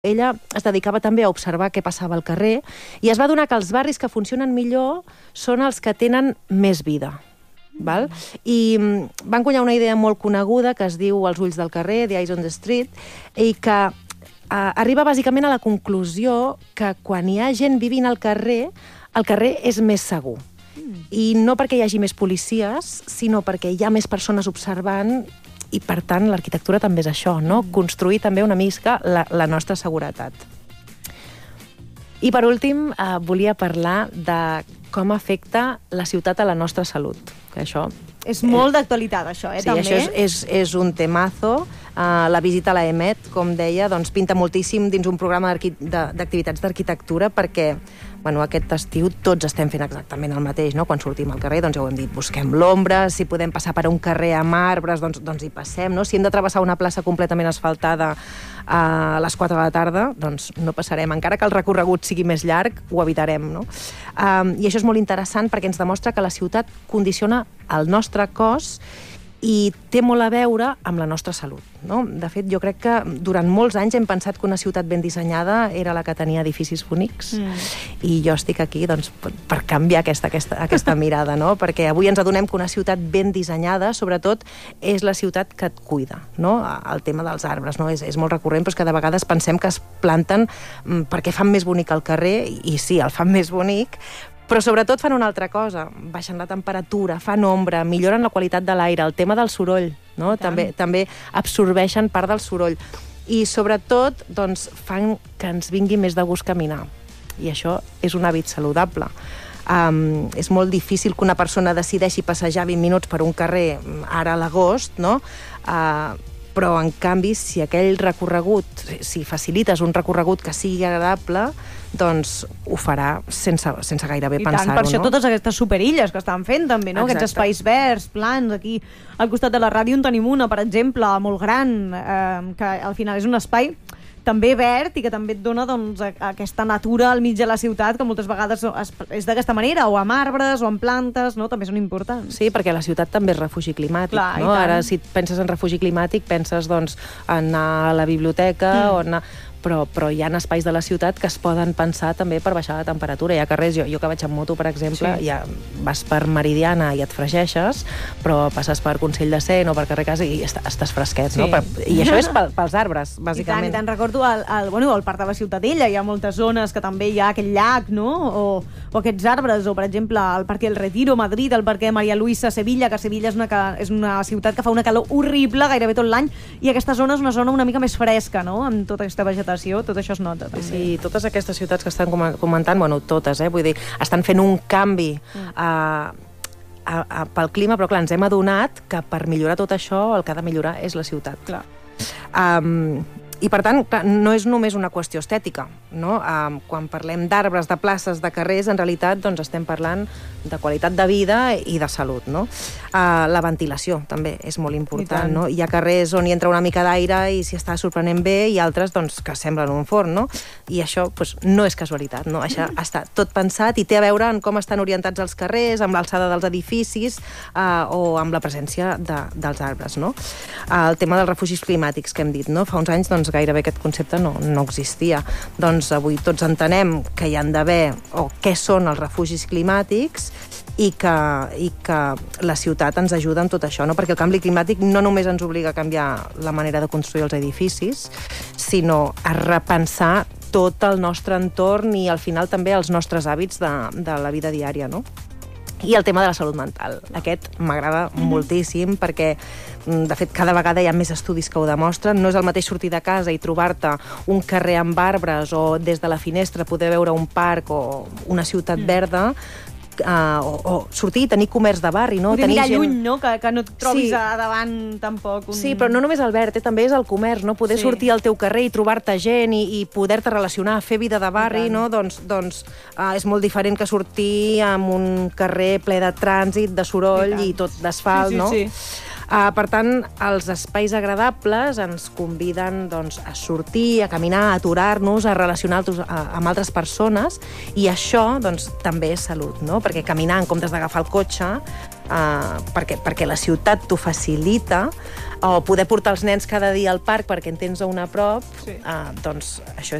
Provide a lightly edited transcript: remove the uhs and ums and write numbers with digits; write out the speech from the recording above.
Ella es dedicava també a observar què passava al carrer i es va adonar que els barris que funcionen millor són els que tenen més vida. Val? I va encunyar una idea molt coneguda que es diu Els ulls del carrer, The Eyes on the Street, i que arriba bàsicament a la conclusió que quan hi ha gent vivint al carrer, el carrer és més segur. I no perquè hi hagi més policies, sinó perquè hi ha més persones observant i, per tant, l'arquitectura també és això, no? Construir també una mica la nostra seguretat. I, per últim, volia parlar de com afecta la ciutat a la nostra salut. Que això és molt d'actualitat, això, sí, també. Això és un temazo. La visita a la EMET, com deia, doncs pinta moltíssim dins un programa d'activitats d'arquitectura perquè aquest estiu tots estem fent exactament el mateix, no? Quan sortim al carrer, doncs ja ho hem dit, busquem l'ombra, si podem passar per un carrer amb arbres, doncs hi passem, no? Si hem de travessar una plaça completament asfaltada a les 4 de la tarda, doncs no passarem. Encara que el recorregut sigui més llarg, ho evitarem, no? I això és molt interessant perquè ens demostra que la ciutat condiciona el nostre cos i té molt a veure amb la nostra salut, no? De fet, jo crec que durant molts anys hem pensat que una ciutat ben dissenyada era la que tenia edificis bonics i jo estic aquí doncs, per canviar aquesta mirada, no? Perquè avui ens adonem que una ciutat ben dissenyada, sobretot, és la ciutat que et cuida, no? El tema dels arbres, no? És molt recurrent, però és que de vegades pensem que es planten perquè fan més bonic el carrer, i sí, el fan més bonic, però sobretot fan una altra cosa, baixen la temperatura, fan ombra, milloren la qualitat de l'aire, el tema del soroll, no? També absorbeixen part del soroll. I sobretot doncs, fan que ens vingui més de gust caminar. I això és un hàbit saludable. És molt difícil que una persona decideixi passejar 20 minuts per un carrer ara a l'agost, no? Però, en canvi, si aquell recorregut, si facilites un recorregut que sigui agradable, doncs ho farà sense gairebé pensar-ho. I tant, per això totes aquestes superilles que estan fent, també, no? Aquests espais verds, plans, aquí al costat de la ràdio en tenim una, per exemple, molt gran, que al final és un espai també verd i que també et dona doncs, aquesta natura al mig de la ciutat que moltes vegades és d'aquesta manera, o amb arbres o amb plantes, no? També són importants. Sí, perquè la ciutat també és refugi climàtic. Clar, no? Ara, si penses en refugi climàtic, penses doncs, en anar a la biblioteca o anar... Però hi ha espais de la ciutat que es poden pensar també per baixar la temperatura. Hi ha carrers, jo que vaig amb moto, per exemple, ja vas per Meridiana i et fregeixes, però passes per Consell de Cent o per carrer Casa i estàs fresquet, no? I això és pels arbres, bàsicament. I tant, recordo al Parc de la Ciutadella, hi ha moltes zones que també hi ha aquest llac, no? O aquests arbres, o per exemple el Parc del Retiro, Madrid, el Parc de Maria Luisa, Sevilla, que Sevilla és una ciutat que fa una calor horrible gairebé tot l'any, i aquesta zona és una zona una mica més fresca, no? Amb tota aquesta vegetació. Tot això es nota, també. Sí, totes aquestes ciutats que estan comentant, totes, vull dir, estan fent un canvi pel clima, però clar, ens hem adonat que per millorar tot això el que ha de millorar és la ciutat. Clar. I, per tant, no és només una qüestió estètica, no? Quan parlem d'arbres, de places, de carrers, en realitat doncs, estem parlant de qualitat de vida i de salut, no? La ventilació també és molt important, no? Hi ha carrers on hi entra una mica d'aire i s'hi està sorprenent bé, i altres doncs, que semblen un forn, no? I això doncs, no és casualitat, no? Això està tot pensat i té a veure amb com estan orientats els carrers, amb l'alçada dels edificis o amb la presència dels arbres, no? El tema dels refugis climàtics que hem dit, no? Fa uns anys doncs, gairebé aquest concepte no existia. Doncs avui tots entenem que hi han d'haver, o què són els refugis climàtics, i que la ciutat ens ajuda en tot això, no? Perquè el canvi climàtic no només ens obliga a canviar la manera de construir els edificis, sinó a repensar tot el nostre entorn i al final també els nostres hàbits de la vida diària, no? I el tema de la salut mental. Aquest m'agrada moltíssim perquè, de fet, cada vegada hi ha més estudis que ho demostren. No és el mateix sortir de casa i trobar-te un carrer amb arbres o des de la finestra poder veure un parc o una ciutat verda, o sortir i tenir comerç de barri, no? Poder mirar lluny, no? Que no et trobis a davant tampoc. Sí, però no només el verd, també és el comerç, no? Poder sortir al teu carrer i trobar-te gent i poder-te relacionar, fer vida de barri, no? Doncs és molt diferent que sortir en un carrer ple de trànsit, de soroll i tot d'asfalt, no? Sí. Per tant, els espais agradables ens conviden doncs, a sortir, a caminar, a aturar-nos, a relacionar-nos amb altres persones, i això doncs, també és salut, no? Perquè caminar en comptes d'agafar el cotxe perquè la ciutat t'ho facilita, o poder portar els nens cada dia al parc perquè en tens a una a prop, doncs això